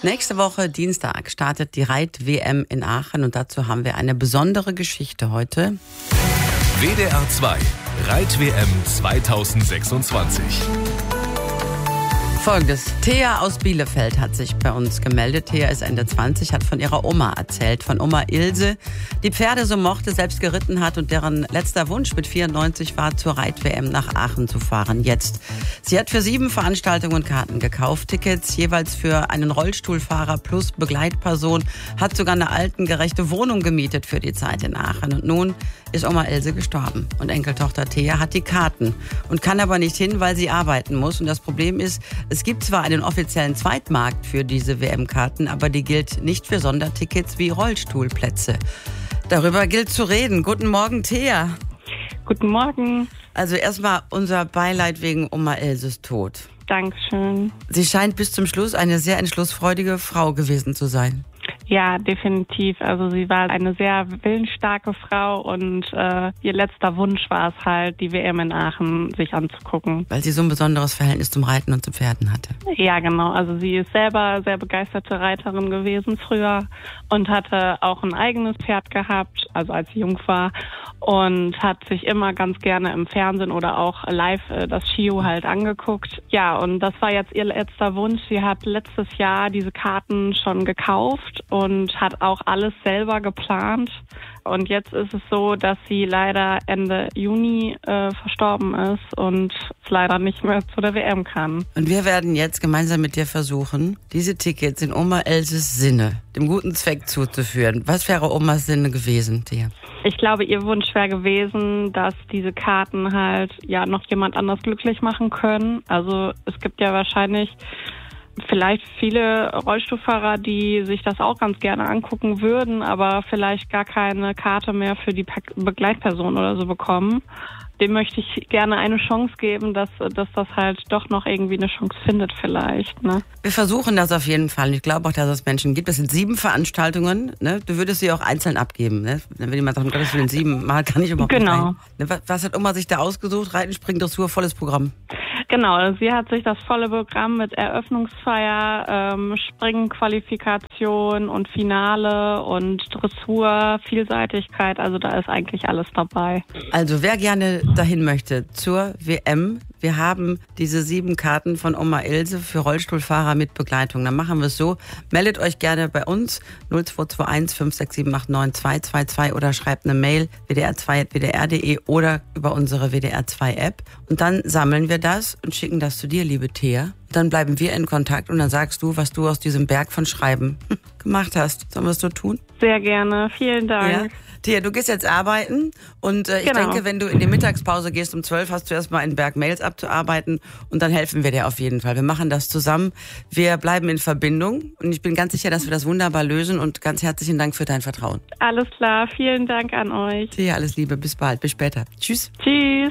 Nächste Woche, Dienstag, startet die Reit-WM in Aachen und dazu haben wir eine besondere Geschichte heute. WDR 2, Reit-WM 2026. Folgendes: Thea aus Bielefeld hat sich bei uns gemeldet. Thea ist Ende 20, hat von ihrer Oma erzählt, von Oma Ilse, die Pferde so mochte, selbst geritten hat und deren letzter Wunsch mit 94 war, zur Reit-WM nach Aachen zu fahren. Jetzt. Sie hat für 7 Veranstaltungen Karten gekauft, Tickets jeweils für einen Rollstuhlfahrer plus Begleitperson, hat sogar eine altengerechte Wohnung gemietet für die Zeit in Aachen. Und nun ist Oma Ilse gestorben und Enkeltochter Thea hat die Karten und kann aber nicht hin, weil sie arbeiten muss. Und das Problem ist, es gibt zwar einen offiziellen Zweitmarkt für diese WM-Karten, aber die gilt nicht für Sondertickets wie Rollstuhlplätze. Darüber gilt zu reden. Guten Morgen, Thea. Guten Morgen. Also erstmal unser Beileid wegen Oma Ilses Tod. Dankeschön. Sie scheint bis zum Schluss eine sehr entschlussfreudige Frau gewesen zu sein. Ja, definitiv. Also sie war eine sehr willensstarke Frau und ihr letzter Wunsch war es halt, die WM in Aachen sich anzugucken. Weil sie so ein besonderes Verhältnis zum Reiten und zu Pferden hatte. Ja, genau. Also sie ist selber sehr begeisterte Reiterin gewesen früher und hatte auch ein eigenes Pferd gehabt, also als sie jung war. Und hat sich immer ganz gerne im Fernsehen oder auch live das Schio halt angeguckt. Ja, und das war jetzt ihr letzter Wunsch. Sie hat letztes Jahr diese Karten schon gekauft und hat auch alles selber geplant. Und jetzt ist es so, dass sie leider Ende Juni verstorben ist und leider nicht mehr zu der WM kann. Und wir werden jetzt gemeinsam mit dir versuchen, diese Tickets in Oma Ilses Sinne, dem guten Zweck zuzuführen. Was wäre Omas Sinne gewesen, Thea? Ich glaube, ihr Wunsch wäre gewesen, dass diese Karten halt ja noch jemand anders glücklich machen können. Also es gibt ja wahrscheinlich vielleicht viele Rollstuhlfahrer, die sich das auch ganz gerne angucken würden, aber vielleicht gar keine Karte mehr für die Begleitperson oder so bekommen. Dem möchte ich gerne eine Chance geben, dass das halt doch noch irgendwie eine Chance findet vielleicht. Ne? Wir versuchen das auf jeden Fall. Ich glaube auch, dass es Menschen gibt. Es sind 7 Veranstaltungen. Ne? Du würdest sie auch einzeln abgeben. Ne? Wenn jemand sagt, um Gottes Willen 7, mal kann ich überhaupt nicht rein. Was hat Oma sich da ausgesucht? Reiten, Springen, Dressur, volles Programm. Genau, sie hat sich das volle Programm mit Eröffnungsfeier, Springen, Qualifikation und Finale und Dressur, Vielseitigkeit, also da ist eigentlich alles dabei. Also wer gerne dahin möchte zur WM, wir haben diese 7 Karten von Oma Ilse für Rollstuhlfahrer mit Begleitung. Dann machen wir es so, meldet euch gerne bei uns 0221 56789 222 oder schreibt eine Mail wdr2.wdr.de oder über unsere WDR2-App und dann sammeln wir das und schicken das zu dir, liebe Thea. Dann bleiben wir in Kontakt und dann sagst du, was du aus diesem Berg von Schreiben gemacht hast. Sollen wir es so tun? Sehr gerne, vielen Dank. Ja? Thea, du gehst jetzt arbeiten und ich denke, wenn du in die Mittagspause gehst um 12, hast du erstmal einen Berg Mails abzuarbeiten und dann helfen wir dir auf jeden Fall. Wir machen das zusammen. Wir bleiben in Verbindung und ich bin ganz sicher, dass wir das wunderbar lösen und ganz herzlichen Dank für dein Vertrauen. Alles klar, vielen Dank an euch. Thea, alles Liebe, bis bald, bis später. Tschüss. Tschüss.